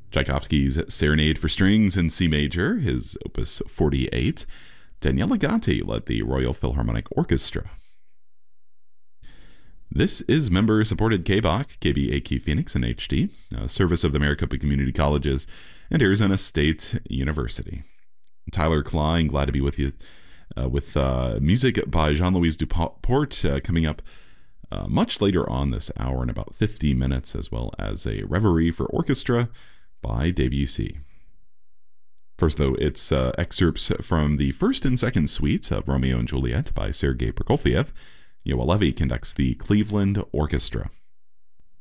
Tchaikovsky's Serenade for Strings in C Major, his Opus 48. Daniele Gatti led the Royal Philharmonic Orchestra. This is member-supported KBOC, KBAQ Phoenix and HD, a service of the Maricopa Community Colleges and Arizona State University. Tyler Klein, glad to be with you with music by Jean-Louis Duport coming up much later on this hour in about 50 minutes, as well as a Reverie for Orchestra by Debussy. First, though, it's excerpts from the first and second suites of Romeo and Juliet by Sergei Prokofiev. Yoel Levy conducts the Cleveland Orchestra.